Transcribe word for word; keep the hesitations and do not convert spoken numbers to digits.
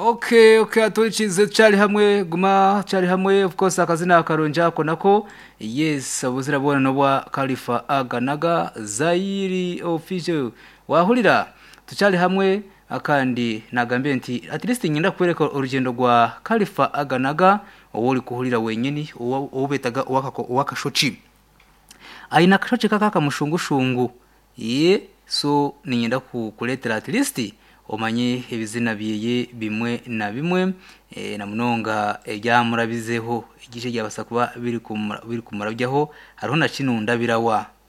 Okay, okay, atulichize chali hamwe guma chali hamwe of course akazina akaronja ko nako yes abuzira bona nobwa Khalifa Aganaga Zairi official wahulira tuchali hamwe akandi nagambe nti at least nyenda kwereka urugendo rwa Khalifa Aganaga owoli kuhulira wenyeni obetaga wakako wakashochi aina kashochi kaka mushungushungu ye so ninyenda kukuletera at least omanye ebizina biye bimwe na bimwe e, na munonga ejya murabizeho igice cyabasa kuba biri kumara biri kumara byaho hariho na kinunda birawa